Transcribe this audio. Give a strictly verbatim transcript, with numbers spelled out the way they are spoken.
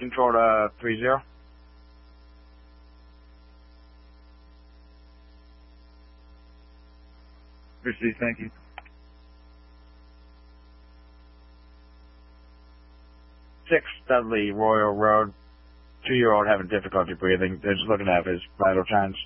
control to three zero. Received, thank you. Six Dudley Royal Road. Two-year-old having difficulty breathing. They're just looking to have his vital signs.